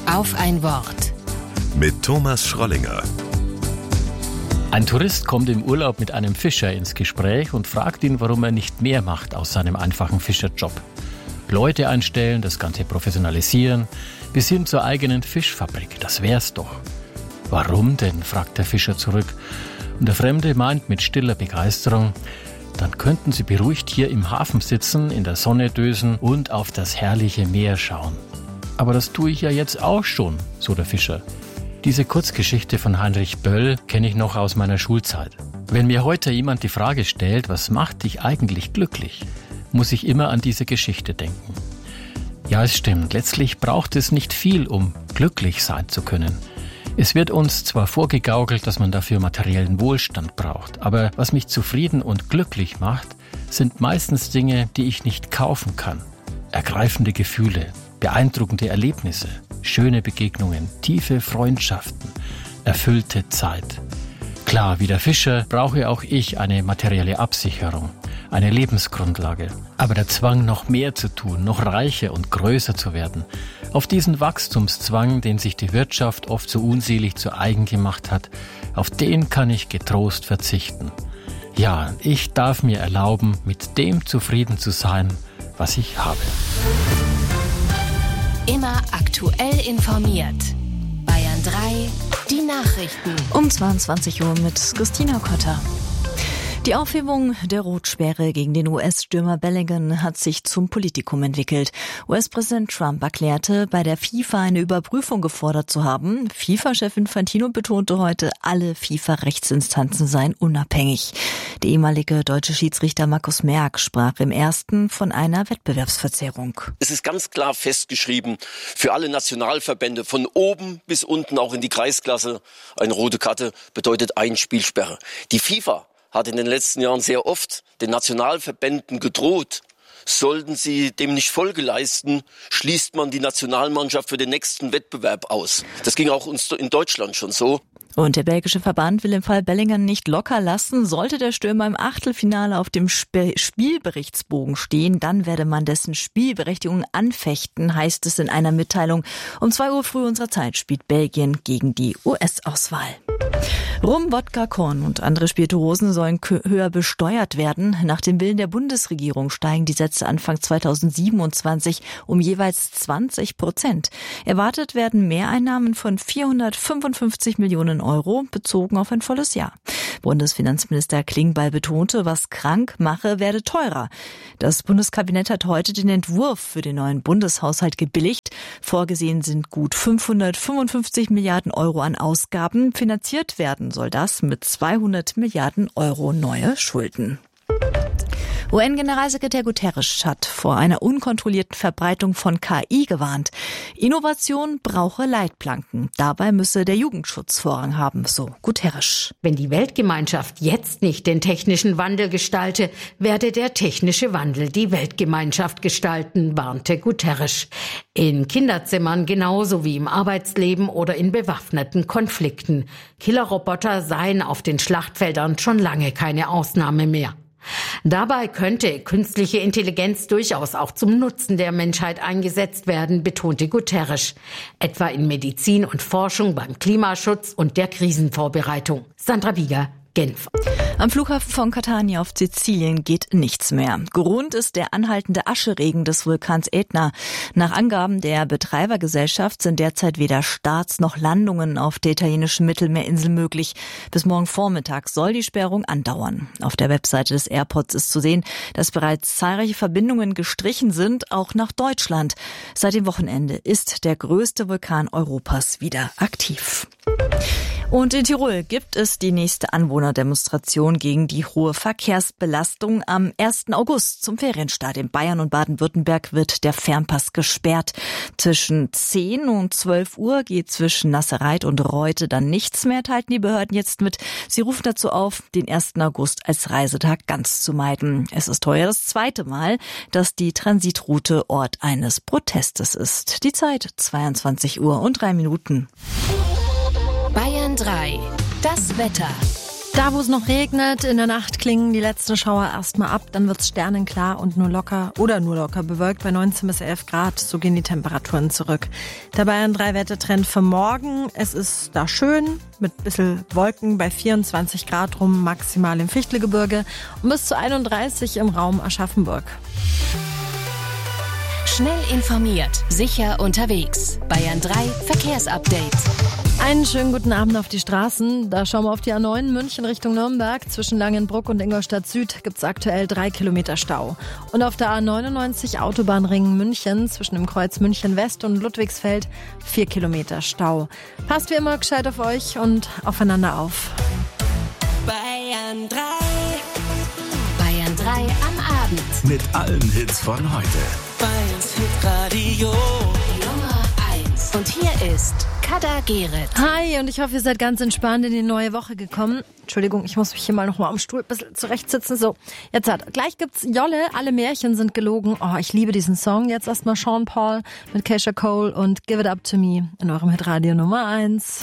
Auf ein Wort. Mit Thomas Schrollinger. Ein Tourist kommt im Urlaub mit einem Fischer ins Gespräch und fragt ihn, warum er nicht mehr macht aus seinem einfachen Fischerjob. Leute einstellen, das Ganze professionalisieren, bis hin zur eigenen Fischfabrik, das wär's doch. Warum denn, fragt der Fischer zurück. Und der Fremde meint mit stiller Begeisterung, dann könnten Sie beruhigt hier im Hafen sitzen, in der Sonne dösen und auf das herrliche Meer schauen. Aber das tue ich ja jetzt auch schon, so der Fischer. Diese Kurzgeschichte von Heinrich Böll kenne ich noch aus meiner Schulzeit. Wenn mir heute jemand die Frage stellt, was macht dich eigentlich glücklich, muss ich immer an diese Geschichte denken. Ja, es stimmt, letztlich braucht es nicht viel, um glücklich sein zu können. Es wird uns zwar vorgegaukelt, dass man dafür materiellen Wohlstand braucht, aber was mich zufrieden und glücklich macht, sind meistens Dinge, die ich nicht kaufen kann. Ergreifende Gefühle, beeindruckende Erlebnisse, schöne Begegnungen, tiefe Freundschaften, erfüllte Zeit. Klar, wie der Fischer brauche auch ich eine materielle Absicherung, eine Lebensgrundlage. Aber der Zwang, noch mehr zu tun, noch reicher und größer zu werden, auf diesen Wachstumszwang, den sich die Wirtschaft oft so unselig zu eigen gemacht hat, auf den kann ich getrost verzichten. Ja, ich darf mir erlauben, mit dem zufrieden zu sein, was ich habe. Immer aktuell informiert. Bayern 3, die Nachrichten. Um 22 Uhr mit Christina Kotter. Die Aufhebung der Rotsperre gegen den US-Stürmer Bellingham hat sich zum Politikum entwickelt. US-Präsident Trump erklärte, bei der FIFA eine Überprüfung gefordert zu haben. FIFA-Chef Infantino betonte heute, alle FIFA-Rechtsinstanzen seien unabhängig. Der ehemalige deutsche Schiedsrichter Markus Merck sprach im ersten von einer Wettbewerbsverzerrung. Es ist ganz klar festgeschrieben, für alle Nationalverbände von oben bis unten, auch in die Kreisklasse, eine rote Karte bedeutet eine Spielsperre. Die FIFA hat in den letzten Jahren sehr oft den Nationalverbänden gedroht, sollten sie dem nicht Folge leisten, schließt man die Nationalmannschaft für den nächsten Wettbewerb aus. Das ging auch uns in Deutschland schon so. Und der belgische Verband will im Fall Bellingham nicht locker lassen. Sollte der Stürmer im Achtelfinale auf dem Spielberichtsbogen stehen, dann werde man dessen Spielberechtigung anfechten, heißt es in einer Mitteilung. Um 2 Uhr früh unserer Zeit spielt Belgien gegen die US-Auswahl. Rum, Wodka, Korn und andere Spirituosen sollen höher besteuert werden. Nach dem Willen der Bundesregierung steigen die Sätze Anfang 2027 um jeweils 20%. Erwartet werden Mehreinnahmen von 455 Millionen Euro, bezogen auf ein volles Jahr. Bundesfinanzminister Klingbeil betonte, was krank mache, werde teurer. Das Bundeskabinett hat heute den Entwurf für den neuen Bundeshaushalt gebilligt. Vorgesehen sind gut 555 Milliarden Euro an Ausgaben. Finanziert werden soll das mit 200 Milliarden Euro neue Schulden. UN-Generalsekretär Guterres hat vor einer unkontrollierten Verbreitung von KI gewarnt. Innovation brauche Leitplanken. Dabei müsse der Jugendschutz Vorrang haben, so Guterres. Wenn die Weltgemeinschaft jetzt nicht den technischen Wandel gestalte, werde der technische Wandel die Weltgemeinschaft gestalten, warnte Guterres. In Kinderzimmern genauso wie im Arbeitsleben oder in bewaffneten Konflikten. Killerroboter seien auf den Schlachtfeldern schon lange keine Ausnahme mehr. Dabei könnte künstliche Intelligenz durchaus auch zum Nutzen der Menschheit eingesetzt werden, betonte Guterres, etwa in Medizin und Forschung, beim Klimaschutz und der Krisenvorbereitung. Sandra Bieger, Genf. Am Flughafen von Catania auf Sizilien geht nichts mehr. Grund ist der anhaltende Ascheregen des Vulkans Ätna. Nach Angaben der Betreibergesellschaft sind derzeit weder Starts noch Landungen auf der italienischen Mittelmeerinsel möglich. Bis morgen Vormittag soll die Sperrung andauern. Auf der Webseite des Airports ist zu sehen, dass bereits zahlreiche Verbindungen gestrichen sind, auch nach Deutschland. Seit dem Wochenende ist der größte Vulkan Europas wieder aktiv. Und in Tirol gibt es die nächste Anwohnerdemonstration gegen die hohe Verkehrsbelastung. Am 1. August zum Ferienstart in Bayern und Baden-Württemberg wird der Fernpass gesperrt. Zwischen 10 und 12 Uhr geht zwischen Nassereit und Reute dann nichts mehr, teilten die Behörden jetzt mit. Sie rufen dazu auf, den 1. August als Reisetag ganz zu meiden. Es ist heuer das zweite Mal, dass die Transitroute Ort eines Protestes ist. Die Zeit 22 Uhr und 3 Minuten. Bayern 3, das Wetter. Da, wo es noch regnet, in der Nacht klingen die letzten Schauer erstmal ab, dann wird's sternenklar und nur locker bewölkt bei 19 bis 11 Grad. So gehen die Temperaturen zurück. Der Bayern 3 Wettertrend für morgen. Es ist da schön mit ein bisschen Wolken bei 24 Grad rum, maximal im Fichtelgebirge und bis zu 31 im Raum Aschaffenburg. Schnell informiert, sicher unterwegs. Bayern 3 Verkehrsupdate. Einen schönen guten Abend auf die Straßen. Da schauen wir auf die A9 München Richtung Nürnberg. Zwischen Langenbruck und Ingolstadt Süd gibt es aktuell 3 Kilometer Stau. Und auf der A99 Autobahnring München zwischen dem Kreuz München West und Ludwigsfeld 4 Kilometer Stau. Passt wie immer gescheit auf euch und aufeinander auf. Bayern 3. Bayern 3 am Abend. Mit allen Hits von heute. Bayerns Hitradio Nummer 1. Und hier ist Kader Gerrit. Hi, und ich hoffe, ihr seid ganz entspannt in die neue Woche gekommen. Entschuldigung, ich muss mich hier mal noch mal am Stuhl ein bisschen zurechtsitzen. So, gleich gibt's Jolle, alle Märchen sind gelogen. Oh, ich liebe diesen Song. Jetzt erstmal Sean Paul mit Keisha Cole und Give It Up To Me in eurem Hitradio Nummer 1.